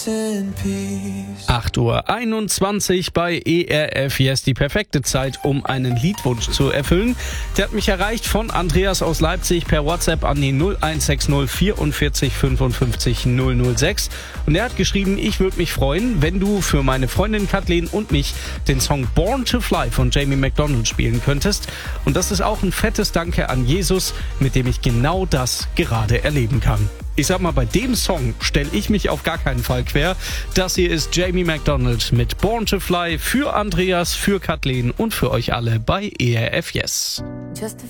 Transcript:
8:21 Uhr bei ERF Yes, die perfekte Zeit, um einen Liedwunsch zu erfüllen. Der hat mich erreicht von Andreas aus Leipzig per WhatsApp an die 0160 44 55 006. Und er hat geschrieben, ich würde mich freuen, wenn du für meine Freundin Kathleen und mich den Song Born to Fly von Jamie McDonald spielen könntest. Und das ist auch ein fettes Danke an Jesus, mit dem ich genau das gerade erleben kann. Ich sag mal, bei dem Song stelle ich mich auf gar keinen Fall quer. Das hier ist Jamie McDonald mit Born to Fly für Andreas, für Kathleen und für euch alle bei ERF Yes. Just a